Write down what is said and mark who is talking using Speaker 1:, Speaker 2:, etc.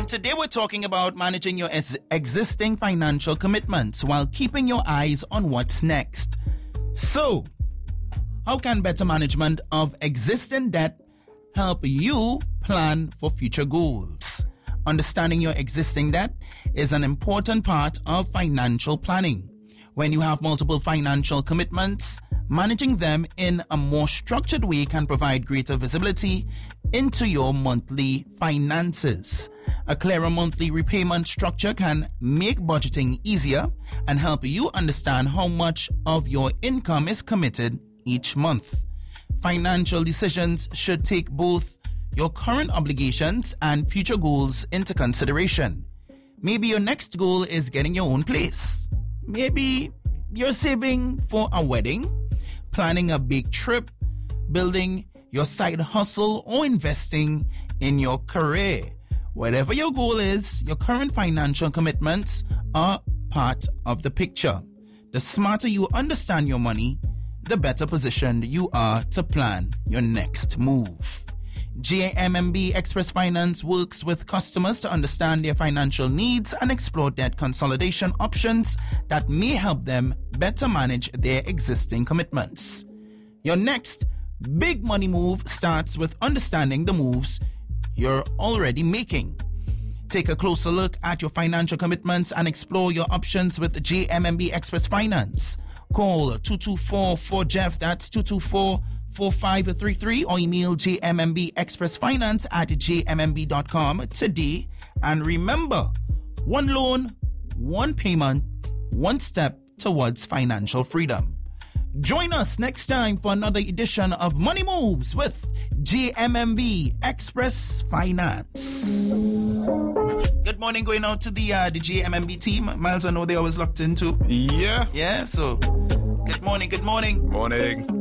Speaker 1: Today we're talking about managing your existing financial commitments while keeping your eyes on what's next. So, how can better management of existing debt help you plan for future goals? Understanding your existing debt is an important part of financial planning. When you have multiple financial commitments, managing them in a more structured way can provide greater visibility into your monthly finances. A clearer monthly repayment structure can make budgeting easier and help you understand how much of your income is committed each month. Financial decisions should take both your current obligations and future goals into consideration. Maybe your next goal is getting your own place. Maybe you're saving for a wedding, planning a big trip, building your side hustle, or investing in your career. Whatever your goal is, your current financial commitments are part of the picture. The smarter you understand your money, the better positioned you are to plan your next move. JMMB Express Finance works with customers to understand their financial needs and explore debt consolidation options that may help them better manage their existing commitments. Your next big money move starts with understanding the moves you're already making. Take a closer look at your financial commitments and explore your options with JMMB Express Finance. Call 224-4JEF, that's 224-4533, or email jmmbexpressfinance@jmmb.com today. And remember, one loan, one payment, one step towards financial freedom. Join us next time for another edition of Money Moves with JMMB Express Finance. Good morning going out to the JMMB team. Miles, I know they always locked in too.
Speaker 2: Yeah.
Speaker 1: Yeah, so good morning.
Speaker 2: Morning.